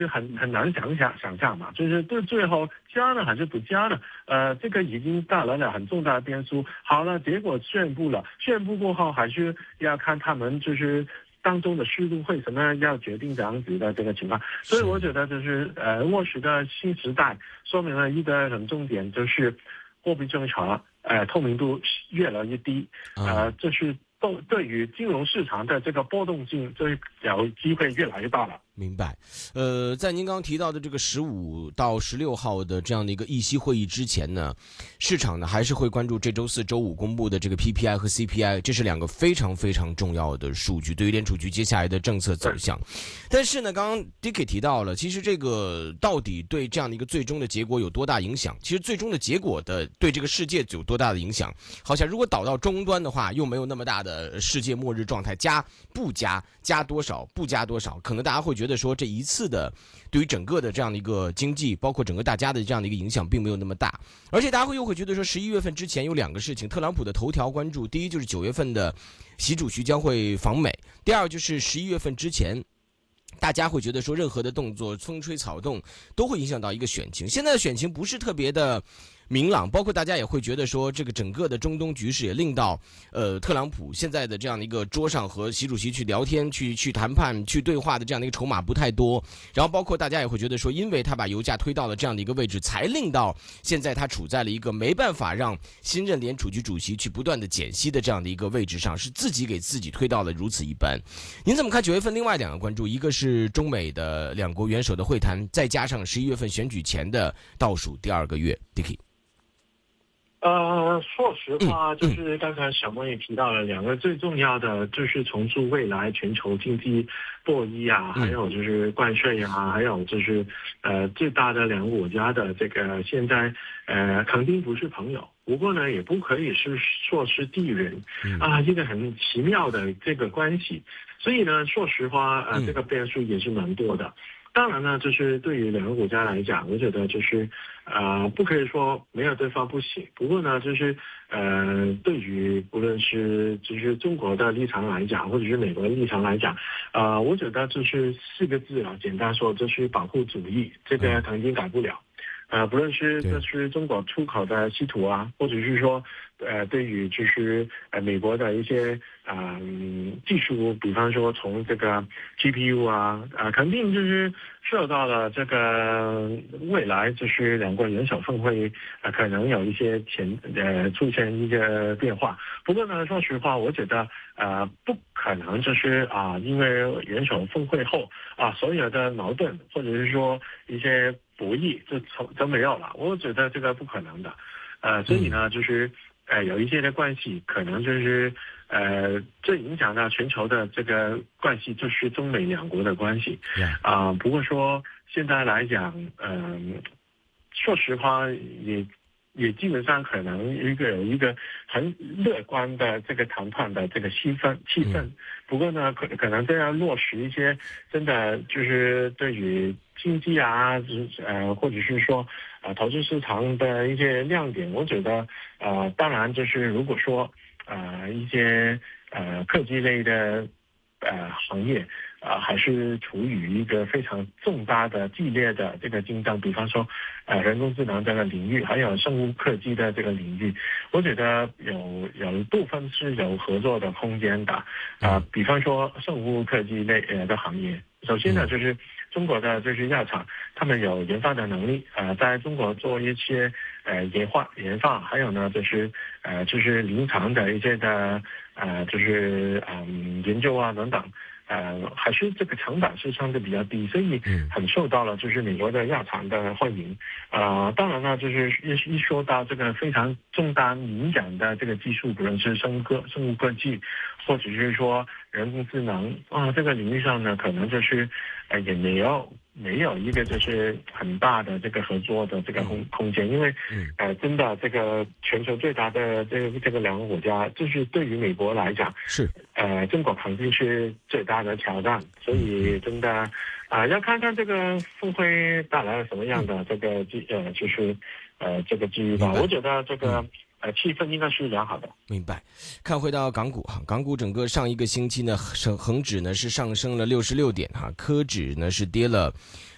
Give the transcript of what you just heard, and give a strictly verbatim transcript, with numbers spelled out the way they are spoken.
就很很难想想想象嘛，就是对最后加呢还是不加呢？呃，这个已经带来了很重大的变数。好了，结果宣布了，宣布过后还是要看他们就是当中的适度会什么要决定这样子的这个情况。所以我觉得就是呃，落实的新时代说明了一个很重点，就是货币政策呃透明度越来越低，呃，这是对对于金融市场的这个波动性，就有机会越来越大了。 明白，呃，在您刚刚提到的这个十五到十六号的这样的一个议息会议之前呢，市场呢还是会关注这周四、周五公布的这个 P P I 和 C P I， 这是两个非常非常重要的数据，对于联储局接下来的政策走向。但是呢，刚刚 Dicky 提到了，其实这个到底对这样的一个最终的结果有多大影响？其实最终的结果的对这个世界有多大的影响？好像如果导到终端的话，又没有那么大的世界末日状态，加不加，加多少，不加多少，可能大家会觉得说这一次的对于整个的这样的一个经济，包括整个大家的这样的一个影响并没有那么大。而且大家会又会觉得说十一月份之前有两个事情，特朗普的头条关注，第一就是九月份的习主席将会访美，第二就是十一月份之前大家会觉得说任何的动作风吹草动都会影响到一个选情。现在的选情不是特别的明朗，包括大家也会觉得说这个整个的中东局势也令到呃特朗普现在的这样的一个桌上和习主席去聊天去去谈判去对话的这样的一个筹码不太多，然后包括大家也会觉得说因为他把油价推到了这样的一个位置，才令到现在他处在了一个没办法让新任联储局主席去不断的减息的这样的一个位置上，是自己给自己推到了如此一般。您怎么看九月份另外两个关注，一个是中美的两国元首的会谈，再加上十一月份选举前的倒数第二个月 Dicky。 呃，说实话，就是刚才小莫也提到了两个最重要的，就是重塑未来全球经济博弈啊，还有就是关税啊，还有就是呃最大的两个国家的这个现在呃肯定不是朋友，不过呢也不可以是说是敌人啊，一个很奇妙的这个关系。所以呢，说实话，呃，这个变数也是蛮多的。当然呢，就是对于两个国家来讲，我觉得就是，呃，不可以说没有对方不行。不过呢，就是呃，对于不论是就是中国的立场来讲，或者是美国的立场来讲，呃，我觉得就是四个字啊，简单说就是保护主义，这个肯定改不了。呃，不论是这是中国出口的稀土啊，或者是说，呃，对于就是呃美国的一些啊、呃、技术，比方说从这个 G P U 啊，啊、呃，肯定就是受到了这个未来就是两国元首峰会啊、呃，可能有一些前呃出现一个变化。不过呢，说实话，我觉得呃不可能就是啊、呃，因为元首峰会后啊，所有的矛盾或者是说一些博弈就从都没有了，我觉得这个不可能的，呃，所以呢，就是呃有一些的关系，可能就是呃最影响到全球的这个关系，就是中美两国的关系，啊、呃，不过说现在来讲，嗯、呃，说实话也。也基本上可能一个有一个很乐观的这个谈判的这个气氛气氛，不过呢，可可能都要落实一些真的就是对于经济啊，呃，或者是说呃投资市场的一些亮点，我觉得呃，当然就是如果说呃一些呃科技类的呃行业。啊、呃，还是处于一个非常重大的、激烈的这个竞争，比方说，呃，人工智能这个领域，还有生物科技的这个领域，我觉得有有一部分是有合作的空间的。啊、呃，比方说生物科技类呃的行业，首先呢，就是中国的就是药厂，他们有研发的能力，呃，在中国做一些呃研发研发，还有呢，就是呃就是临床的一些的呃就是嗯研究啊等等。呃，还是这个成本是相对比较低，所以很受到了就是美国的药厂的欢迎。呃，当然了，就是一一说到这个非常重大敏感的这个技术，不论是生物科、生物科技，或者是说人工智能啊，这个领域上呢，可能就是呃也没有没有一个就是很大的这个合作的这个空空间，因为呃真的这个全球最大的这个这个两个国家，就是对于美国来讲是呃中国肯定是最大的挑战，所以真的啊、呃、要看看这个峰会带来了什么样的这个机呃就是呃这个机遇吧。我觉得这个。呃，气氛应该是良好的。 明白。看回到港股哈，港股整个上一个星期呢，恒恒指呢是上升了六十六点哈，科指呢是跌了